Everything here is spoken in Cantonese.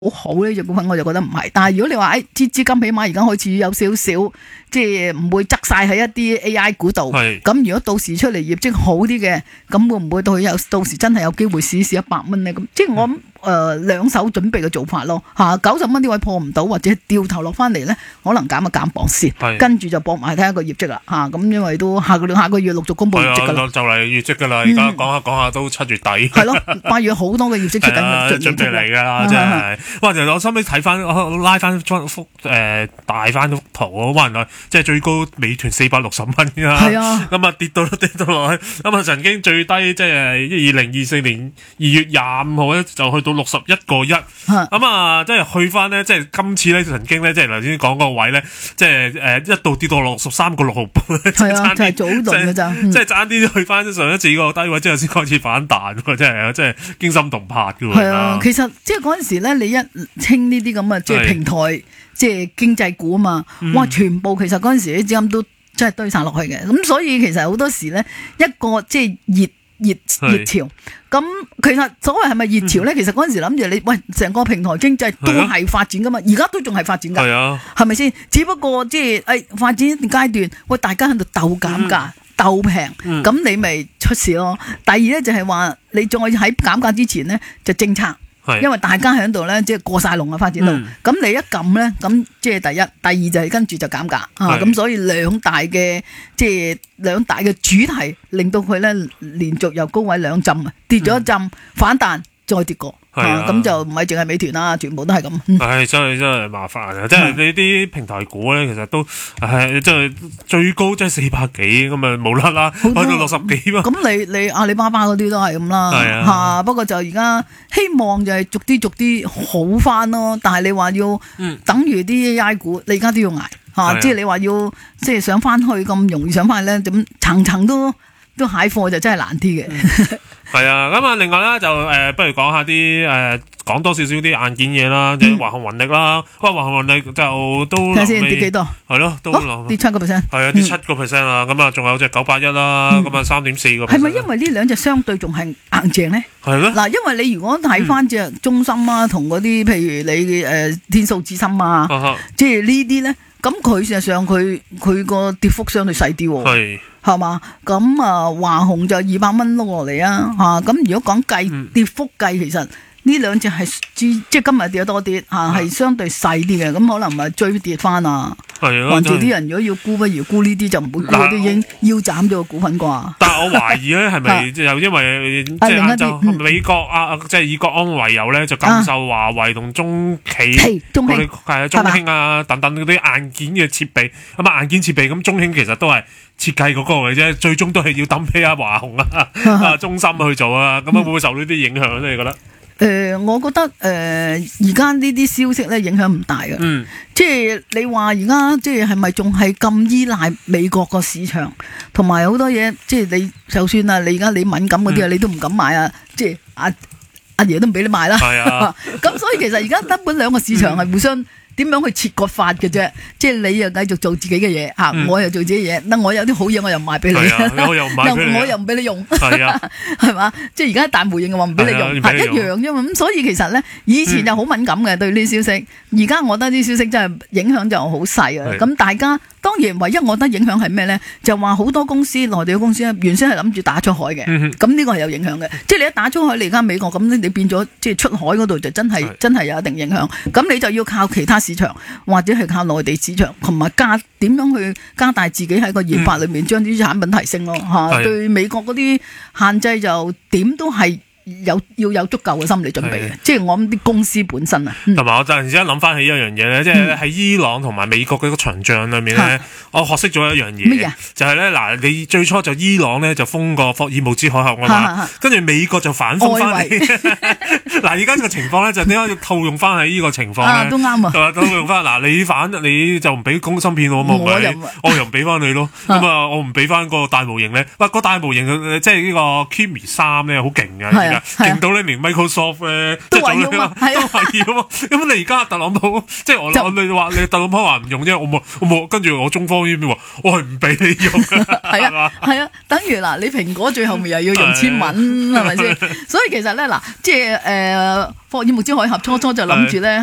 好呢隻股份我就覺得唔係，但係如果你話資金起碼而家開始有少少，即係唔會側晒喺一啲 AI 股度，咁如果到時出嚟業績好啲嘅，咁會唔會到時真係有機會試100蚊呢？咁即係我兩手準備嘅做法咯嚇，90蚊呢位破唔到或者掉頭落翻嚟呢，可能減一減磅先，跟住就搏埋睇下個業績啦嚇，咁因為都下個月陸續公布業績㗎啦， 就嚟業績㗎啦，而家講下都7月底， 係咯，8月好多嘅業績出緊， 準備嚟㗎啦，真係。哇！我收尾睇翻，拉翻幅大翻幅圖，哇！原來即係最高美團460蚊㗎，係啊，咁啊跌到落去，咁啊曾經最低即係2024年2月25號咧就去到61個1，咁啊即係去翻咧，即係今次咧曾經咧，即係頭先講嗰個位咧，即係一度跌到63個6毫半， 係啊，就係早輪㗎咋， 即係爭啲去翻上一次個低位之後先開始反彈喎，真係驚心動魄㗎喎。 係啊，其實即係嗰陣時咧，你一清呢啲咁嘅即係平台即係經濟股啊嘛，哇！全部其實嗰陣時啲資金都真係堆晒落去嘅，咁所以其實好多時咧一個即係熱潮，咁其實所謂係咪熱潮咧？其實嗰陣時諗住你喂成個平台經濟都係發展噶嘛，而家都仲係發展㗎，係咪先？只不過即係發展一段階段，喂大家喺度鬥減價。鬥平，咁你咪出事咯。第二咧就係話，你再喺減價之前咧就政策，因為大家喺度咧即係過晒龍啊發展到，咁你一撳咧，咁即係第一，第二就係跟住就減價啊。咁所以兩大嘅主題，令到佢咧連續由高位兩浸啊，跌咗一浸，反彈再跌過。咁就唔係淨係美團啦，全部都係咁。 真係麻煩啊！即係你啲平台股咧，其實都即係最高即係400幾咁啊，無啦啦去到60幾喎。 咁你阿里巴巴嗰啲都係咁啦，嚇。不過就而家希望就係逐啲好翻咯。但係你話要等於啲 AI 股，你而家都要捱嚇。即係你話要即係上翻去咁容易上翻去咧，咁層都蟹貨就真係難啲嘅。 係啊，咁啊，另外咧就不如講下啲講多少少啲硬件嘢啦，即係華虹雲力啦。哇，華虹雲力就都睇下先跌幾多？ 係咯，都跌7%。 係啊，跌7%啦。咁啊，仲有隻981啦，咁啊3.4%。 係咪因為呢兩隻相對仲係硬淨咧？ 係咯。 嗱，因為你如果睇翻隻中芯啊，同嗰啲譬如你天數智深啊，即係呢啲咧，咁佢事實上佢個跌幅相對細啲喎。係嘛？咁華虹就200蚊碌落嚟啊！咁如果講跌幅計，其實呢兩隻係即係今日跌得多啲係相對細啲嘅，咁可能咪追跌翻啊！係啊，或者啲人如果要沽，不如沽呢啲就唔會沽嗰啲已經腰斬咗個股份啩。 但係我懷疑咧，係咪又因為即係就美國即係以國安為由咧，就禁售華為同中興等等嗰啲硬件嘅設備。咁硬件設備咁中興其實都係設計嗰個嘅啫，最終都係要抌俾華虹中芯去做啊。咁會唔會受呢啲影響咧？你覺得？ 我覺得而家呢啲消息咧影響唔大嘅，即係你話而家即係咪仲係咁依賴美國個市場，同埋好多嘢，即係你就算你而家你敏感嗰啲你都唔敢買啊，即係阿爺都唔俾你買啦。係啊，咁所以其實而家根本兩個市場係互相點樣去切割法嘅啫，即係你又繼續做自己嘅嘢嚇，我又做自己嘢。我有啲好嘢我又唔賣俾你，我又唔俾你用，係啊，係嘛？即係而家大模型話唔俾你用，係一樣啫嘛。咁所以其實咧，以前就好敏感嘅對呢啲消息，而家我覺得啲消息真係影響就好細啊。咁大家當然唯一我覺得影響係咩咧？就話好多公司內地嘅公司原先係諗住打出海嘅，咁呢個係有影響嘅。即係你一打出海，你而家美國咁你變咗即係出海嗰度就真係有一定影響。咁你就要靠其他市場或者係靠內地市場，同埋點樣去加大自己喺個研發裏面將啲產品提升咯嚇。對美國嗰啲限制就點都係要有足夠嘅心理準備嘅，即係我諗啲公司本身啊。 同埋我突然之間諗翻起一樣嘢咧，即係喺伊朗同埋美國嗰個場仗裏面咧，我學識咗一樣嘢。乜嘢？就係咧嗱，你最初就伊朗咧就封個霍爾木茲海峽啊嘛，跟住美國就反封翻嚟。嗱，而家呢個情況咧就點解要套用翻喺呢個情況咧？ 都啱啊。 套用翻嗱，你就唔俾供芯片我嘛，我又唔俾翻你咯。咁我唔俾翻個大模型咧。喂，個大模型即係呢個 Kimi 3咧好勁嘅。 㗎，勁到咧連 Microsoft 咧都話要嘛， 都係要嘛。咁你而家特朗普即係我你話你特朗普話唔用啫，我冇跟住我中方呢邊話我係唔俾你用嘅， 係啊，等於嗱你蘋果最後咪又要用簽文係咪先？所以其實咧嗱，即係霍爾木茲海峽初就諗住咧。